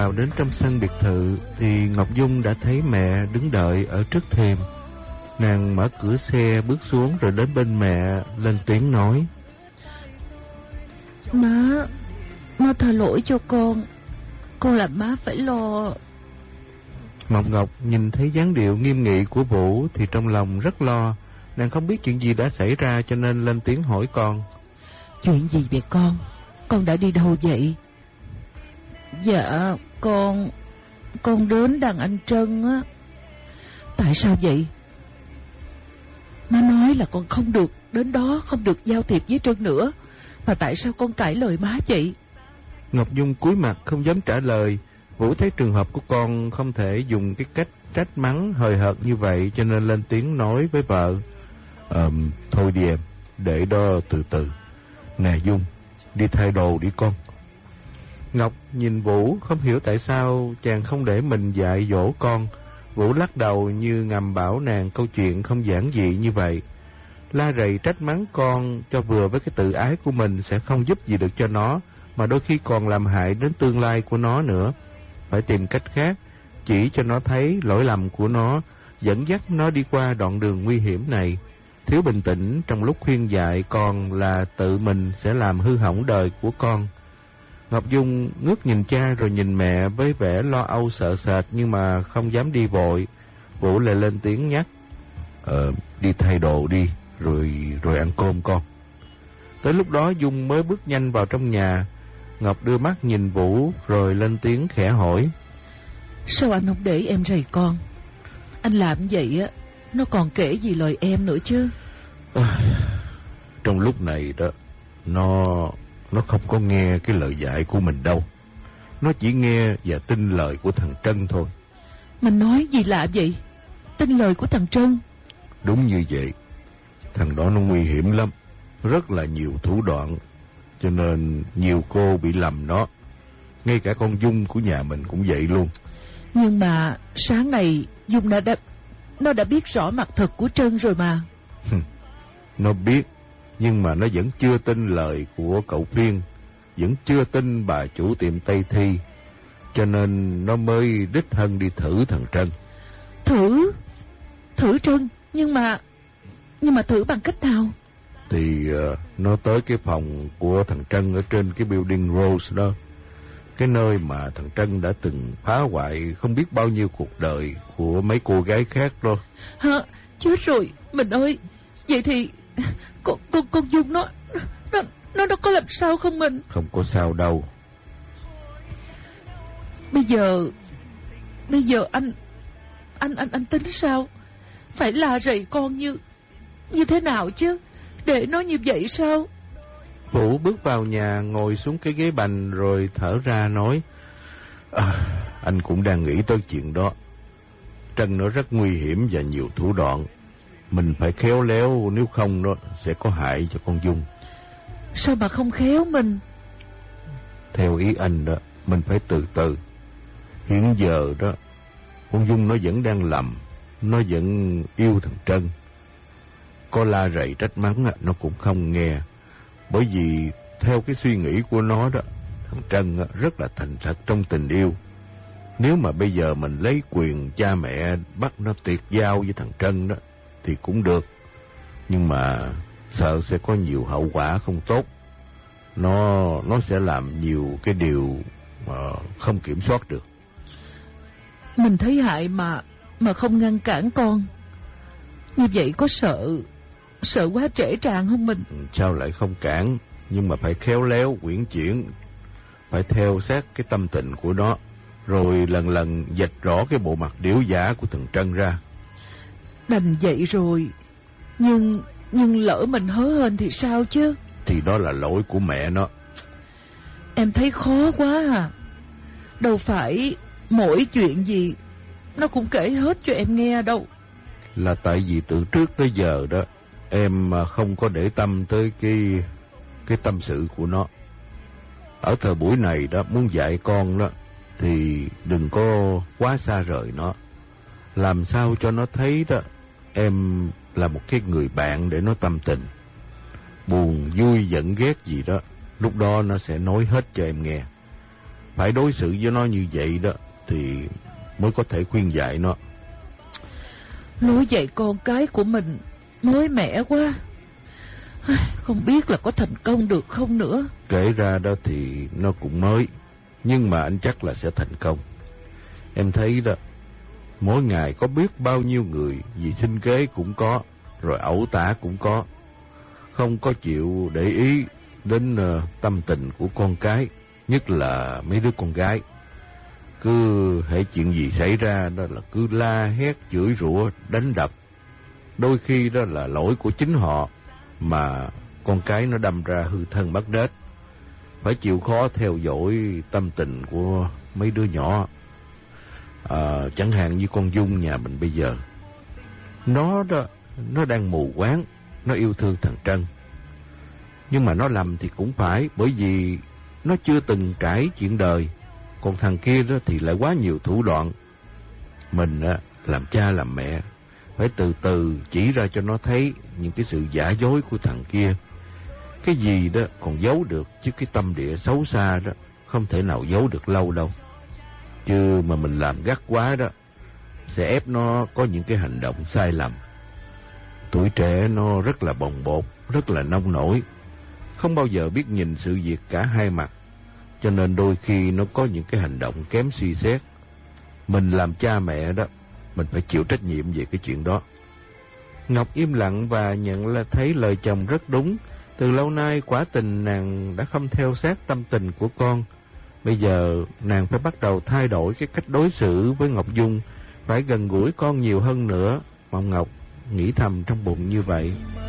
Vào đến trong sân biệt thự thì Ngọc Dung đã thấy mẹ đứng đợi ở trước thềm. Nàng mở cửa xe bước xuống rồi đến bên mẹ lên tiếng nói: Má tha lỗi cho con làm má phải lo. Mộc Ngọc nhìn thấy dáng điệu nghiêm nghị của Vũ thì trong lòng rất lo. Nàng không biết chuyện gì đã xảy ra cho nên lên tiếng hỏi con: Chuyện gì vậy con? Con đã đi đâu vậy? Dạ con đến đàn anh Trân á. Tại sao vậy? Má nói là con không được đến đó, không được giao thiệp với Trân nữa. Mà tại sao con cãi lời má vậy? Ngọc Dung cúi mặt không dám trả lời. Vũ thấy trường hợp của con không thể dùng cái cách trách mắng hời hợt như vậy cho nên lên tiếng nói với vợ: Thôi đi em, để đó từ từ. Nè Dung, đi thay đồ đi con. Ngọc nhìn Vũ không hiểu tại sao chàng không để mình dạy dỗ con. Vũ lắc đầu như ngầm bảo nàng câu chuyện không giản dị như vậy. La rầy trách mắng con cho vừa với cái tự ái của mình sẽ không giúp gì được cho nó, mà đôi khi còn làm hại đến tương lai của nó nữa. Phải tìm cách khác, chỉ cho nó thấy lỗi lầm của nó, dẫn dắt nó đi qua đoạn đường nguy hiểm này. Thiếu bình tĩnh trong lúc khuyên dạy con là tự mình sẽ làm hư hỏng đời của con. Ngọc Dung ngước nhìn cha rồi nhìn mẹ với vẻ lo âu sợ sệt nhưng mà không dám đi vội. Vũ lại lên tiếng nhắc: Đi thay đồ đi, rồi ăn cơm con. Tới lúc đó Dung mới bước nhanh vào trong nhà. Ngọc đưa mắt nhìn Vũ rồi lên tiếng khẽ hỏi: Sao anh không để em rầy con? Anh làm vậy á, nó còn kể gì lời em nữa chứ. Trong lúc này đó, nó không có nghe cái lời dạy của mình đâu. Nó chỉ nghe và tin lời của thằng Trân thôi. Mình nói gì lạ vậy? Tin lời của thằng Trân? Đúng như vậy. Thằng đó nó nguy hiểm lắm, rất là nhiều thủ đoạn, cho nên nhiều cô bị lầm nó. Ngay cả con Dung của nhà mình cũng vậy luôn. Nhưng mà sáng này Dung nó đã biết rõ mặt thật của Trân rồi mà. Nó biết, nhưng mà nó vẫn chưa tin lời của cậu Phiên, vẫn chưa tin bà chủ tiệm Tây Thi, cho nên nó mới đích thân đi thử thằng Trân. Thử Trân? Nhưng mà thử bằng cách nào? Thì nó tới cái phòng của thằng Trân ở trên cái building Rose đó, cái nơi mà thằng Trân đã từng phá hoại không biết bao nhiêu cuộc đời của mấy cô gái khác đó. Hả? Chết rồi, mình ơi. Vậy thì con Dung nó có làm sao không mình? Không có sao đâu. Bây giờ anh tính sao? Phải la rầy con như thế nào chứ? Để nó như vậy sao? Vũ bước vào nhà ngồi xuống cái ghế bành rồi thở ra nói: Anh cũng đang nghĩ tới chuyện đó. Trân nó rất nguy hiểm và nhiều thủ đoạn. Mình phải khéo léo, nếu không nó sẽ có hại cho con Dung. Sao mà không khéo mình? Theo ý anh đó, mình phải từ từ. Hiện giờ đó, con Dung nó vẫn đang lầm, nó vẫn yêu thằng Trân. Có la rầy trách mắng nó cũng không nghe. Bởi vì theo cái suy nghĩ của nó đó, thằng Trân rất là thành thật trong tình yêu. Nếu mà bây giờ mình lấy quyền cha mẹ bắt nó tuyệt giao với thằng Trân đó thì cũng được, nhưng mà sợ sẽ có nhiều hậu quả không tốt. Nó sẽ làm nhiều cái điều mà không kiểm soát được. Mình thấy hại mà không ngăn cản con. Như vậy có sợ quá trễ tràn không mình? Sao lại không cản? Nhưng mà phải khéo léo uyển chuyển, phải theo sát cái tâm tình của nó, rồi lần lần vạch rõ cái bộ mặt điểu giả của thằng Trân ra. Đành vậy rồi, nhưng lỡ mình hớ hên thì sao chứ? Thì đó là lỗi của mẹ nó. Em thấy khó quá à. Đâu phải mỗi chuyện gì nó cũng kể hết cho em nghe đâu. Là tại vì từ trước tới giờ đó em không có để tâm tới cái tâm sự của nó. Ở thời buổi này đó, muốn dạy con đó thì đừng có quá xa rời nó. Làm sao cho nó thấy đó em là một cái người bạn để nó tâm tình. Buồn, vui, giận, ghét gì đó, lúc đó nó sẽ nói hết cho em nghe. phải đối xử với nó như vậy đó thì mới có thể khuyên dạy nó. Lối dạy con cái của mình mới mẻ quá, không biết là có thành công được không nữa. Kể ra đó thì nó cũng mới, nhưng mà anh chắc là sẽ thành công. Em thấy đó, mỗi ngày có biết bao nhiêu người vì sinh kế cũng có, rồi ẩu tả cũng có, không có chịu để ý đến tâm tình của con cái, nhất là mấy đứa con gái. Cứ hễ chuyện gì xảy ra đó là cứ la hét, chửi rủa, đánh đập. Đôi khi đó là lỗi của chính họ, mà con cái nó đâm ra hư thân mất nết. Phải chịu khó theo dõi tâm tình của mấy đứa nhỏ. Chẳng hạn như con Dung nhà mình bây giờ. Nó đang mù quáng, nó yêu thương thằng Trân. Nhưng mà nó lầm thì cũng phải, bởi vì nó chưa từng trải chuyện đời. Còn thằng kia đó thì lại quá nhiều thủ đoạn. Mình làm cha làm mẹ phải từ từ chỉ ra cho nó thấy những cái sự giả dối của thằng kia. Cái gì đó còn giấu được, chứ cái tâm địa xấu xa đó không thể nào giấu được lâu đâu. Chứ mà mình làm gắt quá đó sẽ ép nó có những cái hành động sai lầm. Tuổi trẻ nó rất là bồng bột, rất là nông nổi, không bao giờ biết nhìn sự việc cả hai mặt, cho nên đôi khi nó có những cái hành động kém suy xét. Mình làm cha mẹ đó, mình phải chịu trách nhiệm về cái chuyện đó. Ngọc im lặng và nhận là thấy lời chồng rất đúng. Từ lâu nay quả tình nàng đã không theo sát tâm tình của con. Bây giờ nàng phải bắt đầu thay đổi cái cách đối xử với Ngọc Dung, phải gần gũi con nhiều hơn nữa. Mong Ngọc nghĩ thầm trong bụng như vậy.